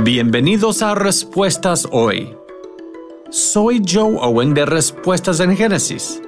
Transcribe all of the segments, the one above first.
Bienvenidos a Respuestas Hoy. Soy Joe Owen de Respuestas en Génesis.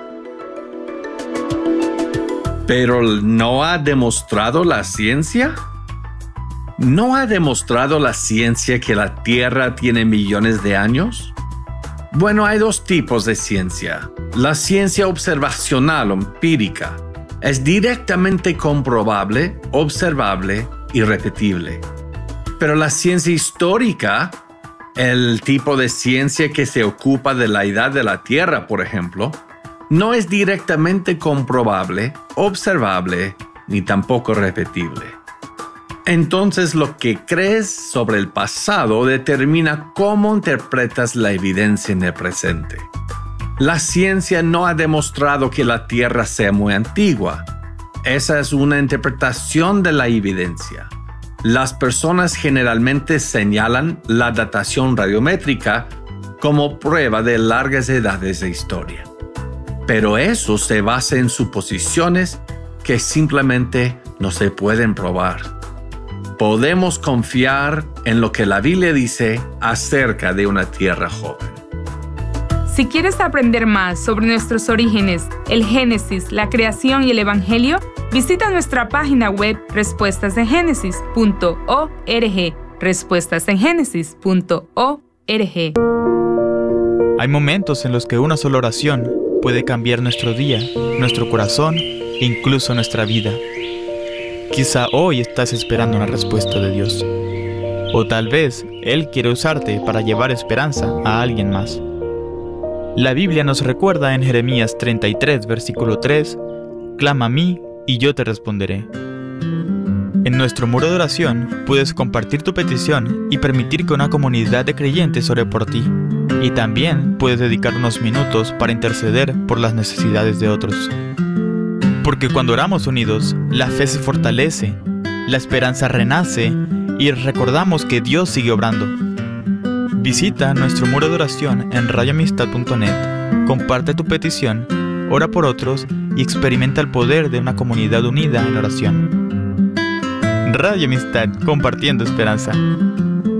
¿Pero no ha demostrado la ciencia? ¿No ha demostrado la ciencia que la Tierra tiene millones de años? Bueno, hay dos tipos de ciencia. La ciencia observacional o empírica es directamente comprobable, observable y repetible. Pero la ciencia histórica, el tipo de ciencia que se ocupa de la edad de la Tierra, por ejemplo, no es directamente comprobable, observable ni tampoco repetible. Entonces, lo que crees sobre el pasado determina cómo interpretas la evidencia en el presente. La ciencia no ha demostrado que la Tierra sea muy antigua. Esa es una interpretación de la evidencia. Las personas generalmente señalan la datación radiométrica como prueba de largas edades de historia. Pero eso se basa en suposiciones que simplemente no se pueden probar. Podemos confiar en lo que la Biblia dice acerca de una tierra joven. Si quieres aprender más sobre nuestros orígenes, el Génesis, la creación y el Evangelio, visita nuestra página web respuestasengenesis.org. respuestasengenesis.org. Hay momentos en los que una sola oración puede cambiar nuestro día, nuestro corazón e incluso nuestra vida. Quizá hoy estás esperando una respuesta de Dios. O tal vez Él quiere usarte para llevar esperanza a alguien más. La Biblia nos recuerda en Jeremías 33, versículo 3, «Clama a mí y yo te responderé». En nuestro muro de oración puedes compartir tu petición y permitir que una comunidad de creyentes ore por ti. Y también puedes dedicar unos minutos para interceder por las necesidades de otros. Porque cuando oramos unidos, la fe se fortalece, la esperanza renace y recordamos que Dios sigue obrando. Visita nuestro muro de oración en radioamistad.net, comparte tu petición, ora por otros y experimenta el poder de una comunidad unida en oración. Radio Amistad, compartiendo esperanza.